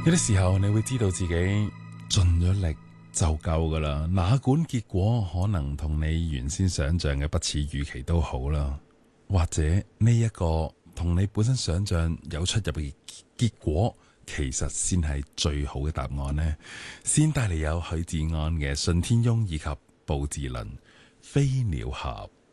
有啲時候你會知道自己盡咗力就夠噶啦，哪管結果可能同你原先想象嘅不似預期都好啦，或者呢一個同你本身想象有出入嘅結果，其實先係最好嘅答案呢。先帶嚟有許志安嘅《信天翁》以及布志綸《飛鳥俠》。